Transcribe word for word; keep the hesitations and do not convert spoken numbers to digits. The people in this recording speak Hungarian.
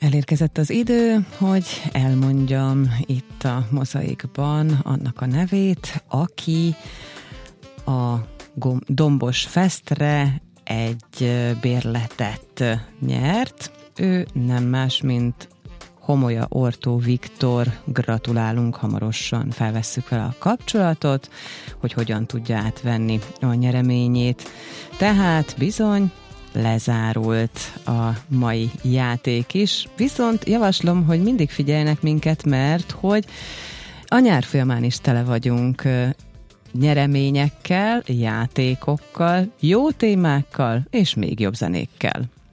Elérkezett az idő, hogy elmondjam itt a Mozaikban annak a nevét, aki a Dombos Festre egy bérletet nyert. Ő nem más, mint Homolya Ortó Viktor. Gratulálunk, hamarosan felvesszük vele a kapcsolatot, hogy hogyan tudja átvenni a nyereményét. Tehát bizony lezárult a mai játék is, viszont javaslom, hogy mindig figyeljenek minket, mert hogy a nyár folyamán is tele vagyunk nyereményekkel, játékokkal, jó témákkal és még jobb zenékkel.